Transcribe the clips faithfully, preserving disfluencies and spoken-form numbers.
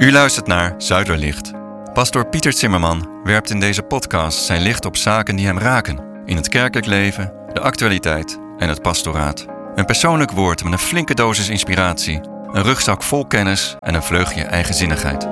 U luistert naar Zuiderlicht. Pastoor Pieter Zimmerman werpt in deze podcast zijn licht op zaken die hem raken. In het kerkelijk leven, de actualiteit en het pastoraat. Een persoonlijk woord met een flinke dosis inspiratie. Een rugzak vol kennis en een vleugje eigenzinnigheid.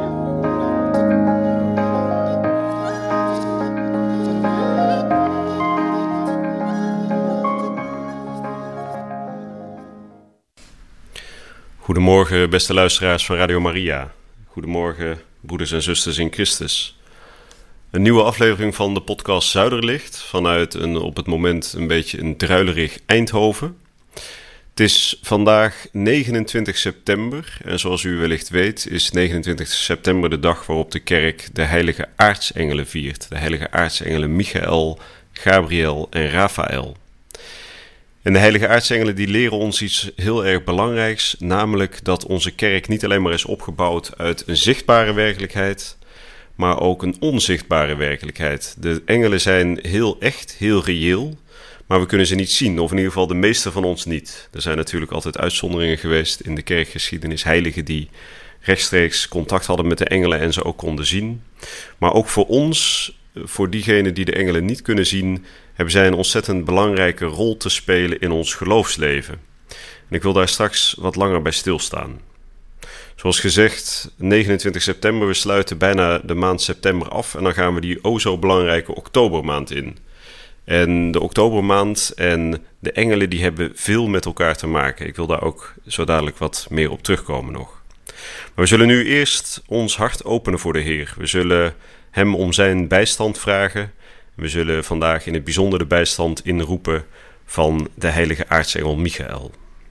Goedemorgen, beste luisteraars van Radio Maria. Goedemorgen, broeders en zusters in Christus. Een nieuwe aflevering van de podcast Zuiderlicht vanuit een op het moment een beetje een druilerig Eindhoven. Het is vandaag negenentwintig september en zoals u wellicht weet is negenentwintig september de dag waarop de kerk de heilige aartsengelen viert. De heilige aartsengelen Michael, Gabriel en Raphaël. En de heilige aartsengelen die leren ons iets heel erg belangrijks, namelijk dat onze kerk niet alleen maar is opgebouwd uit een zichtbare werkelijkheid, maar ook een onzichtbare werkelijkheid. De engelen zijn heel echt, heel reëel, maar we kunnen ze niet zien, of in ieder geval de meeste van ons niet. Er zijn natuurlijk altijd uitzonderingen geweest in de kerkgeschiedenis, heiligen die rechtstreeks contact hadden met de engelen en ze ook konden zien. Maar ook voor ons, voor diegenen die de engelen niet kunnen zien, hebben zij een ontzettend belangrijke rol te spelen in ons geloofsleven. En ik wil daar straks wat langer bij stilstaan. Zoals gezegd, negenentwintig september, we sluiten bijna de maand september af en dan gaan we die o zo belangrijke oktobermaand in. En de oktobermaand en de engelen die hebben veel met elkaar te maken. Ik wil daar ook zo dadelijk wat meer op terugkomen nog. Maar we zullen nu eerst ons hart openen voor de Heer. We zullen hem om zijn bijstand vragen. We zullen vandaag in het bijzonder de bijstand inroepen van de heilige aartsengel Michael.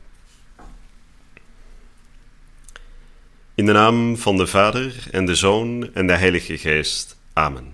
In de naam van de Vader en de Zoon en de Heilige Geest. Amen.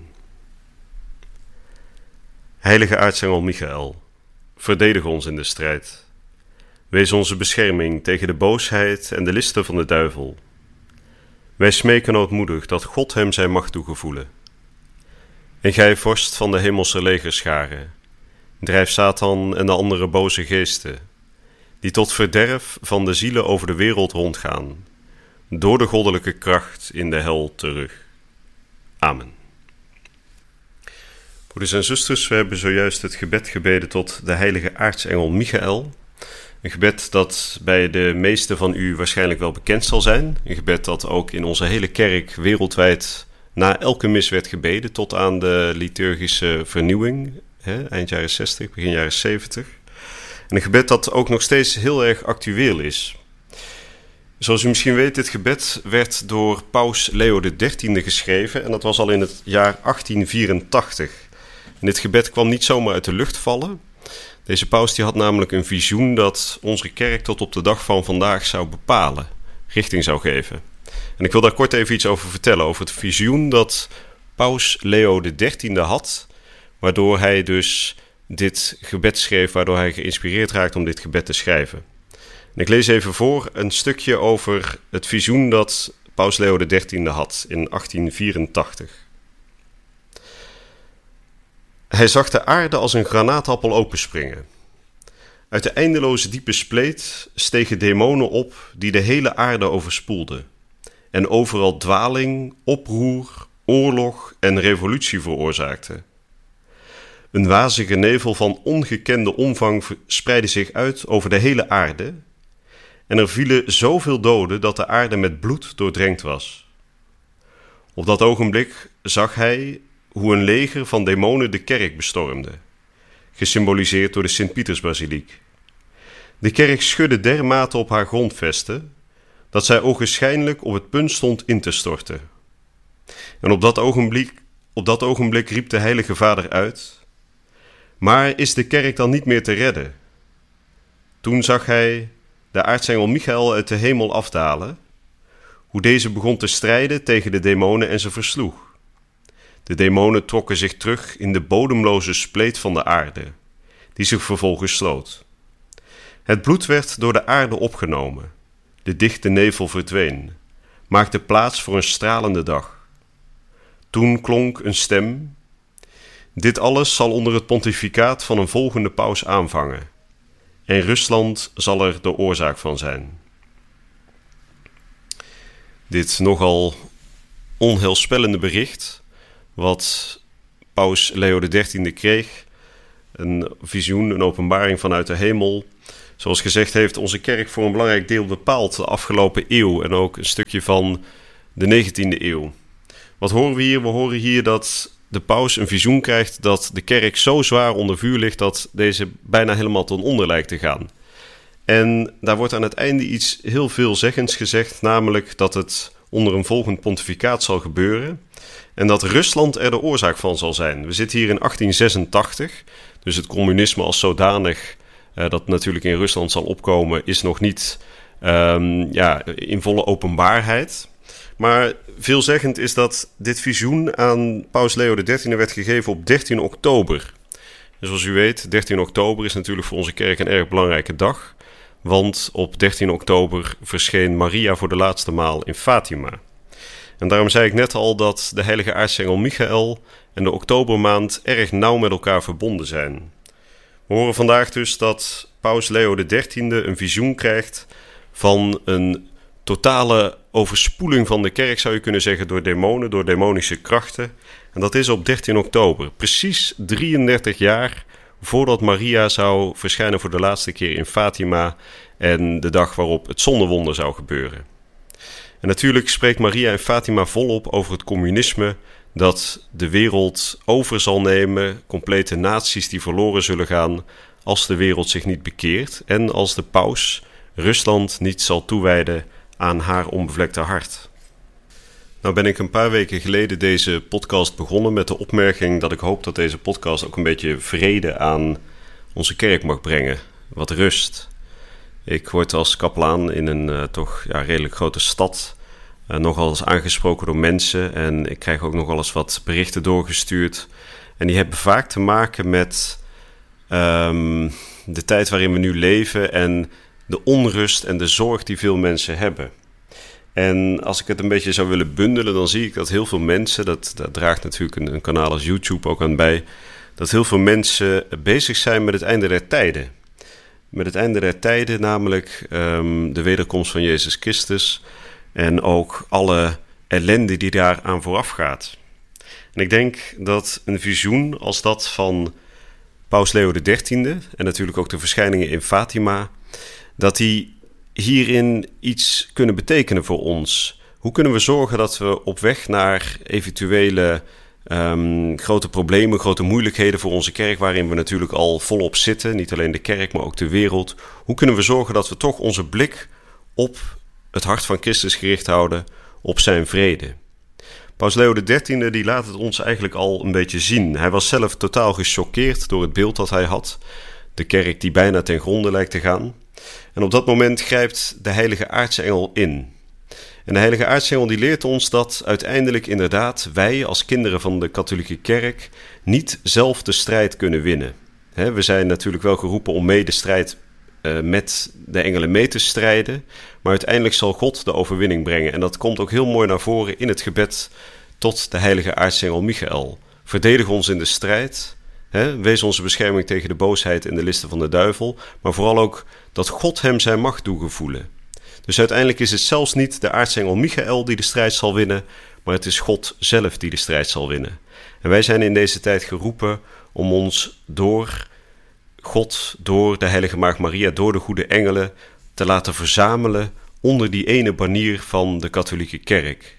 Heilige aartsengel Michael, verdedig ons in de strijd. Wees onze bescherming tegen de boosheid en de listen van de duivel. Wij smeken ootmoedig dat God hem zijn macht toegevoelen. En gij, vorst van de hemelse legerscharen, drijf Satan en de andere boze geesten, die tot verderf van de zielen over de wereld rondgaan, door de goddelijke kracht in de hel terug. Amen. Broeders en zusters, we hebben zojuist het gebed gebeden tot de heilige aartsengel Michael. Een gebed dat bij de meesten van u waarschijnlijk wel bekend zal zijn. Een gebed dat ook in onze hele kerk wereldwijd na elke mis werd gebeden tot aan de liturgische vernieuwing, hè, eind jaren zestig, begin jaren zeventig. En een gebed dat ook nog steeds heel erg actueel is. Zoals u misschien weet, dit gebed werd door paus Leo de dertiende geschreven en dat was al in het jaar achttien vierentachtig. En dit gebed kwam niet zomaar uit de lucht vallen. Deze paus die had namelijk een visioen dat onze kerk tot op de dag van vandaag zou bepalen, richting zou geven. En ik wil daar kort even iets over vertellen, over het visioen dat paus Leo de dertiende had, waardoor hij dus dit gebed schreef, waardoor hij geïnspireerd raakte om dit gebed te schrijven. En ik lees even voor een stukje over het visioen dat paus Leo de dertiende had in achttien vierentachtig. Hij zag de aarde als een granaatappel openspringen. Uit de eindeloze diepe spleet stegen demonen op die de hele aarde overspoelden en overal dwaling, oproer, oorlog en revolutie veroorzaakten. Een wazige nevel van ongekende omvang spreidde zich uit over de hele aarde en er vielen zoveel doden dat de aarde met bloed doordrenkt was. Op dat ogenblik zag hij hoe een leger van demonen de kerk bestormde, gesymboliseerd door de Sint-Pietersbasiliek. De kerk schudde dermate op haar grondvesten dat zij ogenschijnlijk op het punt stond in te storten. En op dat ogenblik, op dat ogenblik riep de Heilige Vader uit: maar is de kerk dan niet meer te redden? Toen zag hij de aartsengel Michael uit de hemel afdalen, hoe deze begon te strijden tegen de demonen en ze versloeg. De demonen trokken zich terug in de bodemloze spleet van de aarde, die zich vervolgens sloot. Het bloed werd door de aarde opgenomen, de dichte nevel verdween, maakte plaats voor een stralende dag. Toen klonk een stem: dit alles zal onder het pontificaat van een volgende paus aanvangen, en Rusland zal er de oorzaak van zijn. dit nogal onheilspellende bericht wat paus Leo de dertiende kreeg. Een visioen, een openbaring vanuit de hemel. Zoals gezegd heeft onze kerk voor een belangrijk deel bepaald de afgelopen eeuw en ook een stukje van de negentiende eeuw. Wat horen we hier? We horen hier dat de paus een visioen krijgt dat de kerk zo zwaar onder vuur ligt dat deze bijna helemaal ten onder lijkt te gaan. En daar wordt aan het einde iets heel veelzeggends gezegd, namelijk dat het onder een volgend pontificaat zal gebeuren en dat Rusland er de oorzaak van zal zijn. We zitten hier in achttien zesentachtig, dus het communisme als zodanig uh, dat natuurlijk in Rusland zal opkomen is nog niet um, ja, in volle openbaarheid. Maar veelzeggend is dat dit visioen aan paus Leo de dertiende werd gegeven op dertien oktober. En zoals u weet, dertien oktober is natuurlijk voor onze kerk een erg belangrijke dag. Want op dertien oktober verscheen Maria voor de laatste maal in Fatima. En daarom zei ik net al dat de heilige aartsengel Michael en de oktobermaand erg nauw met elkaar verbonden zijn. We horen vandaag dus dat paus Leo de dertiende een visioen krijgt van een totale overspoeling van de kerk, zou je kunnen zeggen, door demonen, door demonische krachten. En dat is op dertien oktober, precies drieëndertig jaar voordat Maria zou verschijnen voor de laatste keer in Fatima en de dag waarop het zonnewonder zou gebeuren. En natuurlijk spreekt Maria in Fatima volop over het communisme dat de wereld over zal nemen, complete naties die verloren zullen gaan als de wereld zich niet bekeert en als de paus Rusland niet zal toewijden aan haar onbevlekte hart. Nou ben ik een paar weken geleden deze podcast begonnen met de opmerking dat ik hoop dat deze podcast ook een beetje vrede aan onze kerk mag brengen, wat rust. Ik word als kapelaan in een uh, toch ja, redelijk grote stad uh, nogal eens aangesproken door mensen en ik krijg ook nogal eens wat berichten doorgestuurd. En die hebben vaak te maken met um, de tijd waarin we nu leven en de onrust en de zorg die veel mensen hebben. En als ik het een beetje zou willen bundelen, dan zie ik dat heel veel mensen, dat, dat draagt natuurlijk een, een kanaal als YouTube ook aan bij, dat heel veel mensen bezig zijn met het einde der tijden. Met het einde der tijden, namelijk um, de wederkomst van Jezus Christus en ook alle ellende die daar aan vooraf gaat. En ik denk dat een visioen als dat van paus Leo de dertiende en natuurlijk ook de verschijningen in Fatima, dat die hierin iets kunnen betekenen voor ons. Hoe kunnen we zorgen dat we op weg naar eventuele um, grote problemen, grote moeilijkheden voor onze kerk, waarin we natuurlijk al volop zitten, niet alleen de kerk, maar ook de wereld. Hoe kunnen we zorgen dat we toch onze blik op het hart van Christus gericht houden, op zijn vrede? Paus Leo de dertiende die laat het ons eigenlijk al een beetje zien. Hij was zelf totaal gechoqueerd door het beeld dat hij had. De kerk die bijna ten gronde lijkt te gaan. En op dat moment grijpt de heilige aartsengel in. En de heilige aartsengel die leert ons dat uiteindelijk inderdaad wij als kinderen van de katholieke kerk niet zelf de strijd kunnen winnen. He, we zijn natuurlijk wel geroepen om mee de strijd uh, met de engelen mee te strijden, maar uiteindelijk zal God de overwinning brengen. En dat komt ook heel mooi naar voren in het gebed tot de heilige aartsengel Michael. Verdedig ons in de strijd. He, wees onze bescherming tegen de boosheid en de listen van de duivel, maar vooral ook dat God hem zijn macht toegevoelen. Dus uiteindelijk is het zelfs niet de aartsengel Michael die de strijd zal winnen, maar het is God zelf die de strijd zal winnen. En wij zijn in deze tijd geroepen om ons door God, door de heilige maagd Maria, door de goede engelen te laten verzamelen onder die ene banier van de katholieke kerk.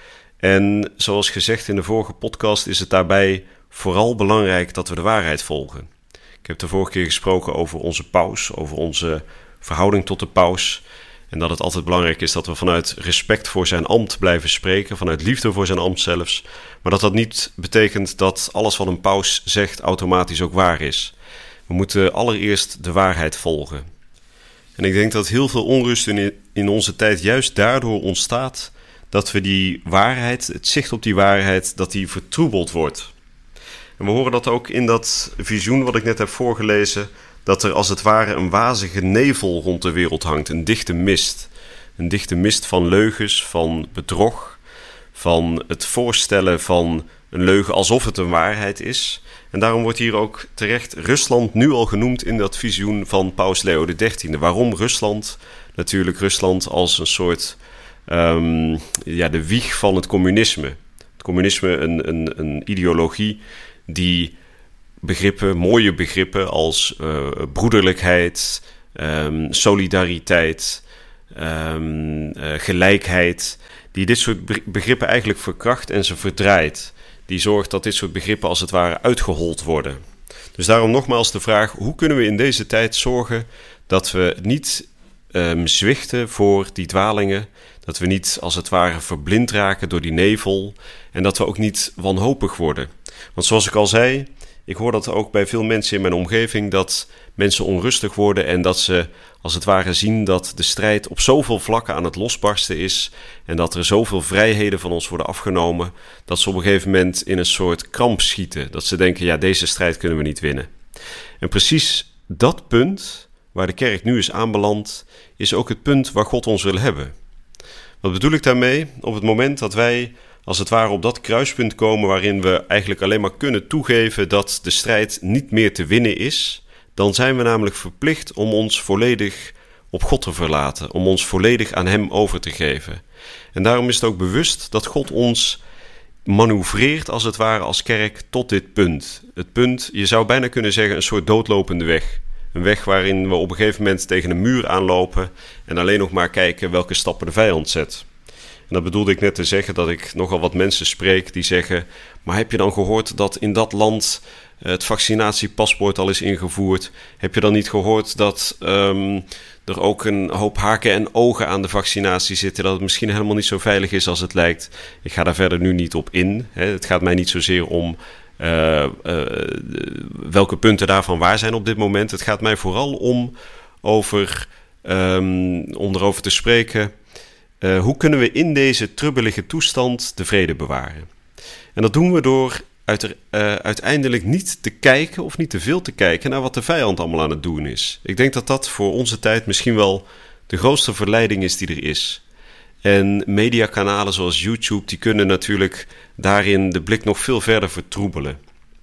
En zoals gezegd in de vorige podcast is het daarbij vooral belangrijk dat we de waarheid volgen. Ik heb de vorige keer gesproken over onze paus, over onze verhouding tot de paus. En dat het altijd belangrijk is dat we vanuit respect voor zijn ambt blijven spreken, vanuit liefde voor zijn ambt zelfs. Maar dat dat niet betekent dat alles wat een paus zegt automatisch ook waar is. We moeten allereerst de waarheid volgen. En ik denk dat heel veel onrust in, in onze tijd juist daardoor ontstaat dat we die waarheid, het zicht op die waarheid, dat die vertroebeld wordt. En we horen dat ook in dat visioen wat ik net heb voorgelezen, dat er als het ware een wazige nevel rond de wereld hangt, een dichte mist. Een dichte mist van leugens, van bedrog, van het voorstellen van een leugen alsof het een waarheid is. En daarom wordt hier ook terecht Rusland nu al genoemd in dat visioen van paus Leo de dertiende. Waarom Rusland? Natuurlijk Rusland als een soort um, ja, de wieg van het communisme. Het communisme, een, een, een ideologie die begrippen, mooie begrippen als uh, broederlijkheid, um, solidariteit, um, uh, gelijkheid, die dit soort begrippen eigenlijk verkracht en ze verdraait. Die zorgt dat dit soort begrippen als het ware uitgehold worden. Dus daarom nogmaals de vraag, hoe kunnen we in deze tijd zorgen dat we niet um, zwichten voor die dwalingen, dat we niet als het ware verblind raken door die nevel en dat we ook niet wanhopig worden. Want zoals ik al zei, ik hoor dat ook bij veel mensen in mijn omgeving, dat mensen onrustig worden en dat ze als het ware zien dat de strijd op zoveel vlakken aan het losbarsten is en dat er zoveel vrijheden van ons worden afgenomen, dat ze op een gegeven moment in een soort kramp schieten. Dat ze denken, ja, deze strijd kunnen we niet winnen. En precies dat punt waar de kerk nu is aanbeland, is ook het punt waar God ons wil hebben. Wat bedoel ik daarmee? Op het moment dat wij als het ware op dat kruispunt komen waarin we eigenlijk alleen maar kunnen toegeven dat de strijd niet meer te winnen is, dan zijn we namelijk verplicht om ons volledig op God te verlaten, om ons volledig aan Hem over te geven. En daarom is het ook bewust dat God ons manoeuvreert als het ware als kerk tot dit punt. Het punt, je zou bijna kunnen zeggen, een soort doodlopende weg. Een weg waarin we op een gegeven moment tegen een muur aanlopen en alleen nog maar kijken welke stappen de vijand zet. En dat bedoelde ik net te zeggen dat ik nogal wat mensen spreek die zeggen, maar heb je dan gehoord dat in dat land het vaccinatiepaspoort al is ingevoerd? Heb je dan niet gehoord dat um, er ook een hoop haken en ogen aan de vaccinatie zitten, dat het misschien helemaal niet zo veilig is als het lijkt? Ik ga daar verder nu niet op in. Hè. Het gaat mij niet zozeer om uh, uh, welke punten daarvan waar zijn op dit moment. Het gaat mij vooral om, over, um, om erover te spreken, Uh, hoe kunnen we in deze trubbelige toestand de vrede bewaren? En dat doen we door uiter, uh, uiteindelijk niet te kijken of niet te veel te kijken naar wat de vijand allemaal aan het doen is. Ik denk dat dat voor onze tijd misschien wel de grootste verleiding is die er is. En mediakanalen zoals YouTube, die kunnen natuurlijk daarin de blik nog veel verder vertroebelen.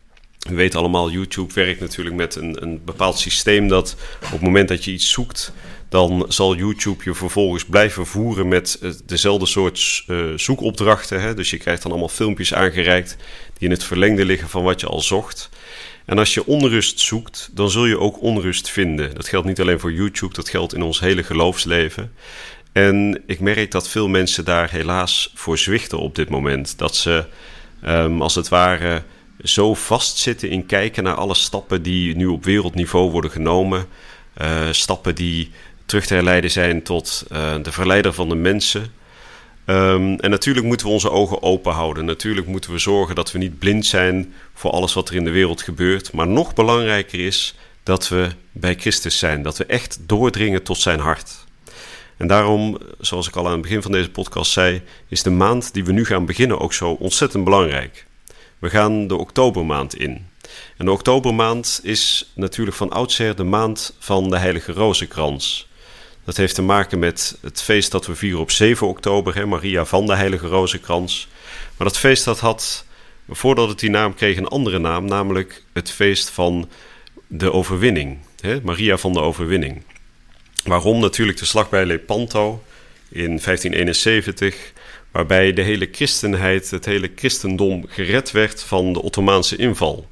We weten allemaal, YouTube werkt natuurlijk met een, een bepaald systeem dat op het moment dat je iets zoekt, dan zal YouTube je vervolgens blijven voeren met dezelfde soort uh, zoekopdrachten. Hè? Dus je krijgt dan allemaal filmpjes aangereikt die in het verlengde liggen van wat je al zocht. En als je onrust zoekt, dan zul je ook onrust vinden. Dat geldt niet alleen voor YouTube, dat geldt in ons hele geloofsleven. En ik merk dat veel mensen daar helaas voor zwichten op dit moment. Dat ze um, als het ware zo vastzitten in kijken naar alle stappen die nu op wereldniveau worden genomen. Uh, stappen die terug te herleiden zijn tot uh, de verleider van de mensen. Um, en natuurlijk moeten we onze ogen open houden. Natuurlijk moeten we zorgen dat we niet blind zijn voor alles wat er in de wereld gebeurt. Maar nog belangrijker is dat we bij Christus zijn. Dat we echt doordringen tot zijn hart. En daarom, zoals ik al aan het begin van deze podcast zei, is de maand die we nu gaan beginnen ook zo ontzettend belangrijk. We gaan de oktobermaand in. En de oktobermaand is natuurlijk van oudsher de maand van de Heilige Rozenkrans. Dat heeft te maken met het feest dat we vieren op zeven oktober, hè, Maria van de Heilige Rozenkrans. Maar dat feest dat had, voordat het die naam kreeg, een andere naam, namelijk het feest van de overwinning. Hè, Maria van de overwinning. Waarom? Natuurlijk de slag bij Lepanto in vijftien eenenzeventig, waarbij de hele christenheid, het hele christendom gered werd van de Ottomaanse inval.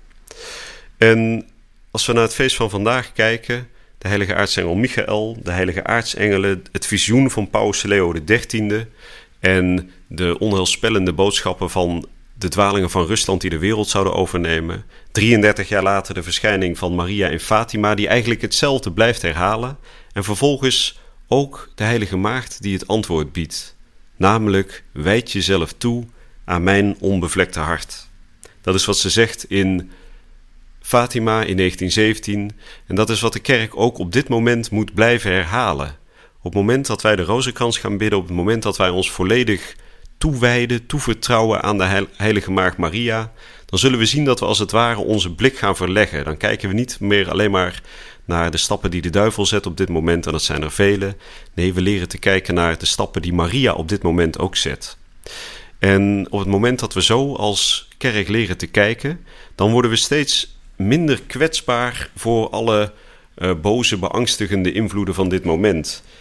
En als we naar het feest van vandaag kijken, de heilige aartsengel Michael, de heilige aartsengelen, het visioen van Paus Leo de dertiende en de onheilspellende boodschappen van de dwalingen van Rusland die de wereld zouden overnemen. drieëndertig jaar later de verschijning van Maria in Fatima, die eigenlijk hetzelfde blijft herhalen. En vervolgens ook de heilige maagd die het antwoord biedt. Namelijk, wijd jezelf toe aan mijn onbevlekte hart. Dat is wat ze zegt in Fatima in negentien zeventien. En dat is wat de kerk ook op dit moment moet blijven herhalen. Op het moment dat wij de rozenkrans gaan bidden, op het moment dat wij ons volledig toewijden, toevertrouwen aan de heilige maagd Maria, dan zullen we zien dat we als het ware onze blik gaan verleggen. Dan kijken we niet meer alleen maar naar de stappen die de duivel zet op dit moment, en dat zijn er vele. Nee, we leren te kijken naar de stappen die Maria op dit moment ook zet. En op het moment dat we zo als kerk leren te kijken, dan worden we steeds minder kwetsbaar voor alle uh, boze, beangstigende invloeden van dit moment.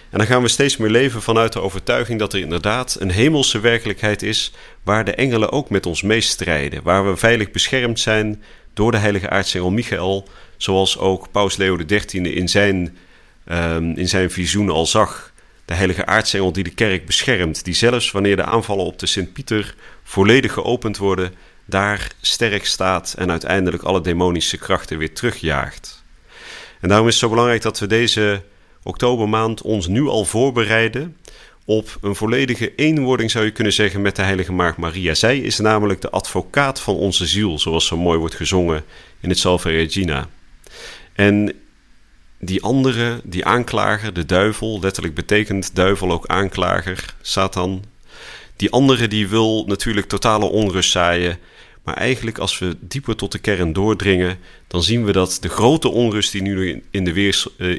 En dan gaan we steeds meer leven vanuit de overtuiging dat er inderdaad een hemelse werkelijkheid is waar de engelen ook met ons meestrijden, waar we veilig beschermd zijn door de heilige aartsengel Michael, zoals ook Paus Leo de dertiende in zijn, um, in zijn visioen al zag. De heilige aartsengel die de kerk beschermt, die zelfs wanneer de aanvallen op de Sint-Pieter volledig geopend worden, daar sterk staat en uiteindelijk alle demonische krachten weer terugjaagt. En daarom is het zo belangrijk dat we deze oktobermaand ons nu al voorbereiden op een volledige eenwording, zou je kunnen zeggen, met de heilige Maagd Maria. Zij is namelijk de advocaat van onze ziel, zoals zo mooi wordt gezongen in het Salve Regina. En die andere, die aanklager, de duivel, letterlijk betekent duivel ook aanklager, Satan. Die andere die wil natuurlijk totale onrust zaaien. Maar eigenlijk als we dieper tot de kern doordringen, dan zien we dat de grote onrust die nu in de, weer,